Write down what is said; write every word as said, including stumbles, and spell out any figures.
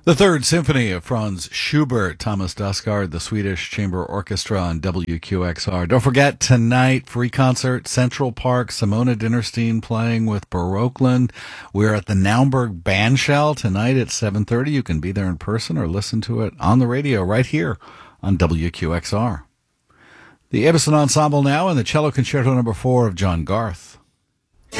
The Third Symphony of Franz Schubert, Thomas Dusgaard, the Swedish Chamber Orchestra on W Q X R. Don't forget, tonight, free concert, Central Park, Simona Dinnerstein playing with Baroqueland. We're at the Naumburg Bandshell tonight at seven thirty. You can be there in person or listen to it on the radio right here on W Q X R. The Ibison Ensemble now in the Cello Concerto number four of John Garth.